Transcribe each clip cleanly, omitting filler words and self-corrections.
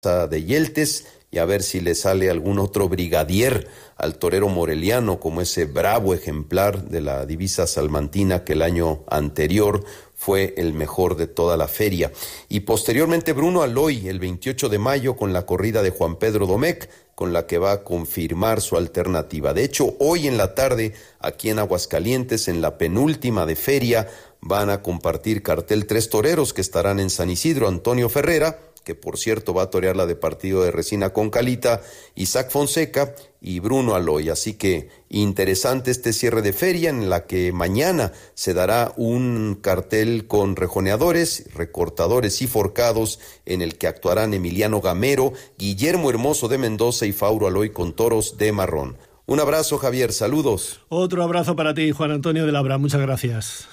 de Yeltes y a ver si le sale algún otro brigadier al torero moreliano, como ese bravo ejemplar de la divisa salmantina que el año anterior fue el mejor de toda la feria. Y posteriormente Bruno Aloy, el 28 de mayo, con la corrida de Juan Pedro Domecq, con la que va a confirmar su alternativa. De hecho, hoy en la tarde, aquí en Aguascalientes, en la penúltima de feria, van a compartir cartel 3 toreros que estarán en San Isidro: Antonio Ferrera, que por cierto va a torear la de partido de Resina con Calita, Isaac Fonseca y Bruno Aloy. Así que interesante este cierre de feria, en la que mañana se dará un cartel con rejoneadores, recortadores y forcados, en el que actuarán Emiliano Gamero, Guillermo Hermoso de Mendoza y Fauro Aloy con toros de marrón. Un abrazo, Javier, saludos. Otro abrazo para ti, Juan Antonio de Labra, muchas gracias.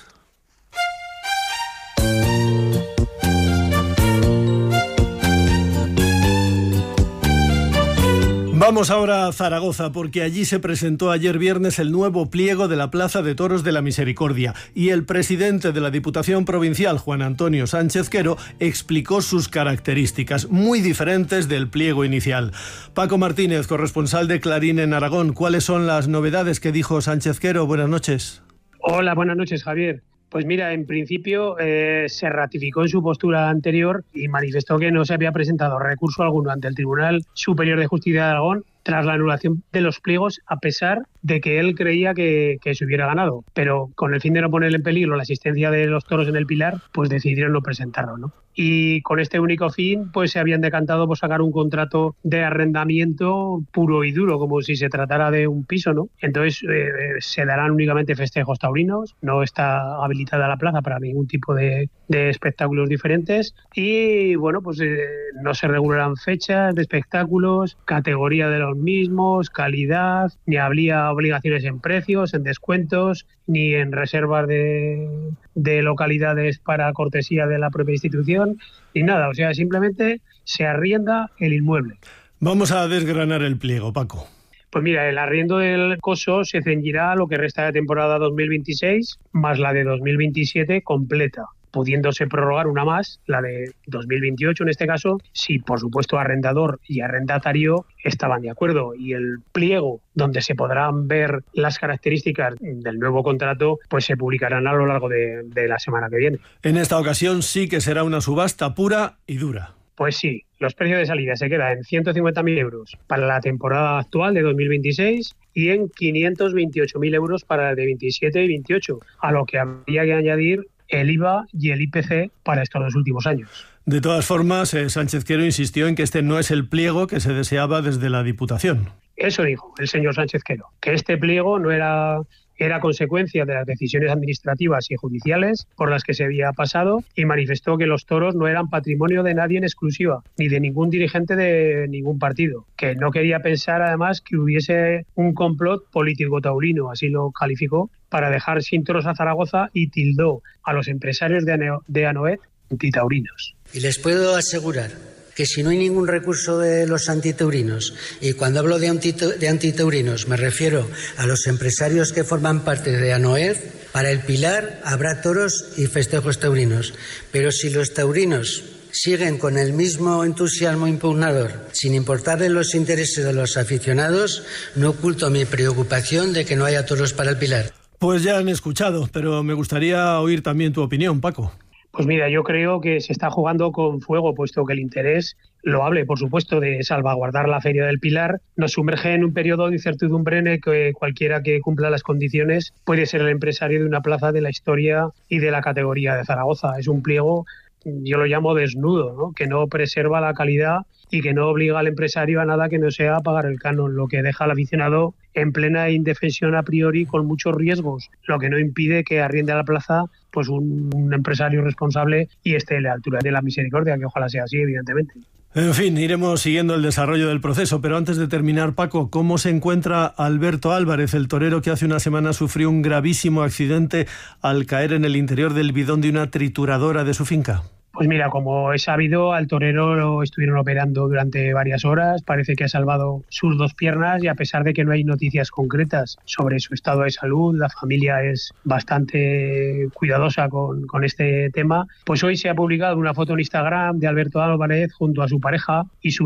Vamos ahora a Zaragoza, porque allí se presentó ayer viernes el nuevo pliego de la Plaza de Toros de la Misericordia y el presidente de la Diputación Provincial, Juan Antonio Sánchez Quero, explicó sus características, muy diferentes del pliego inicial. Paco Martínez, corresponsal de Clarín en Aragón, ¿cuáles son las novedades que dijo Sánchez Quero? Buenas noches. Hola, buenas noches, Javier. Pues mira, en principio se ratificó en su postura anterior y manifestó que no se había presentado recurso alguno ante el Tribunal Superior de Justicia de Aragón tras la anulación de los pliegos, a pesar de que él creía que se hubiera ganado. Pero con el fin de no poner en peligro la asistencia de los toros en el Pilar, pues decidieron no presentarlo, ¿no? Y con este único fin, pues se habían decantado por sacar un contrato de arrendamiento puro y duro, como si se tratara de un piso, ¿no? Entonces se darán únicamente festejos taurinos, no está habilitada la plaza para ningún tipo de espectáculos diferentes y, bueno, pues no se regularán fechas de espectáculos, categoría de los mismos, calidad, ni habría obligaciones en precios, en descuentos, ni en reservas de localidades para cortesía de la propia institución, ni nada. O sea, simplemente se arrienda el inmueble. Vamos a desgranar el pliego, Paco. Pues mira, el arriendo del coso se ceñirá a lo que resta de temporada 2026, más la de 2027 completa, pudiéndose prorrogar una más, la de 2028 en este caso, si por supuesto arrendador y arrendatario estaban de acuerdo. Y el pliego donde se podrán ver las características del nuevo contrato, pues se publicarán a lo largo de la semana que viene. En esta ocasión sí que será una subasta pura y dura. Pues sí, los precios de salida se quedan en 150.000 euros para la temporada actual de 2026 y en 528.000 euros para la de 27 y 28, a lo que habría que añadir el IVA y el IPC para estos 2 últimos años. De todas formas, Sánchez Quero insistió en que este no es el pliego que se deseaba desde la Diputación. Eso dijo el señor Sánchez Quero, que este pliego no era consecuencia de las decisiones administrativas y judiciales por las que se había pasado, y manifestó que los toros no eran patrimonio de nadie en exclusiva, ni de ningún dirigente de ningún partido, que no quería pensar además que hubiese un complot político taurino, así lo calificó, para dejar sin toros a Zaragoza, y tildó a los empresarios de Anoet antitaurinos. Y les puedo asegurar que si no hay ningún recurso de los antitaurinos, y cuando hablo de antitaurinos me refiero a los empresarios que forman parte de Anoet, para el Pilar habrá toros y festejos taurinos. Pero si los taurinos siguen con el mismo entusiasmo impugnador, sin importarle los intereses de los aficionados, no oculto mi preocupación de que no haya toros para el Pilar. Pues ya han escuchado, pero me gustaría oír también tu opinión, Paco. Pues mira, yo creo que se está jugando con fuego, puesto que el interés loable, por supuesto, de salvaguardar la Feria del Pilar nos sumerge en un periodo de incertidumbre en el que cualquiera que cumpla las condiciones puede ser el empresario de una plaza de la historia y de la categoría de Zaragoza. Es un pliego, yo lo llamo desnudo, ¿no?, que no preserva la calidad y que no obliga al empresario a nada que no sea pagar el canon, lo que deja al aficionado en plena indefensión a priori con muchos riesgos, lo que no impide que arriende a la plaza pues un empresario responsable y esté a la altura de la misericordia, que ojalá sea así, evidentemente. En fin, iremos siguiendo el desarrollo del proceso, pero antes de terminar, Paco, ¿cómo se encuentra Alberto Álvarez, el torero que hace una semana sufrió un gravísimo accidente al caer en el interior del bidón de una trituradora de su finca? Pues mira, como he sabido, al torero lo estuvieron operando durante varias horas, parece que ha salvado sus 2 piernas y a pesar de que no hay noticias concretas sobre su estado de salud, la familia es bastante cuidadosa con este tema, pues hoy se ha publicado una foto en Instagram de Alberto Álvarez junto a su pareja y su